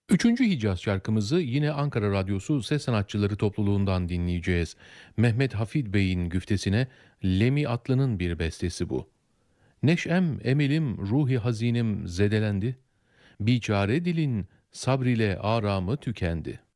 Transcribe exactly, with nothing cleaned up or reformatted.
Üçüncü Hicaz şarkımızı yine Ankara Radyosu Ses Sanatçıları topluluğundan dinleyeceğiz. Mehmet Hafid Bey'in güftesine Lemi Atlı'nın bir bestesi bu. Neşem, emelim, ruhi hazinim zedelendi. Biçare dilin sabrile aramı tükendi.